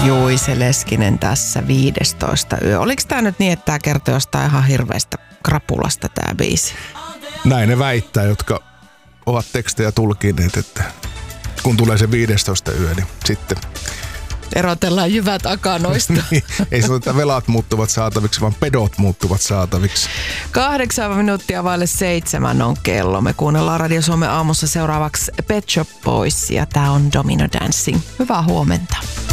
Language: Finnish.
Juise Leskinen tässä 15 yö. Oliko tää nyt niin, että tää kertoo jostain ihan hirveästä krapulasta tää biisi? Näin ne väittää, jotka ovat tekstejä tulkineet, että kun tulee se 15 yö, niin sitten... Erotellaan jyvät akanoista. Niin, ei sanota, että velat muuttuvat saataviksi, vaan pedot muuttuvat saataviksi. 8 minuuttia vaille 7 on kello. Me kuunnellaan Radio Suomen aamussa seuraavaksi Pet Shop Boys ja tää on Domino Dancing. Hyvää huomenta.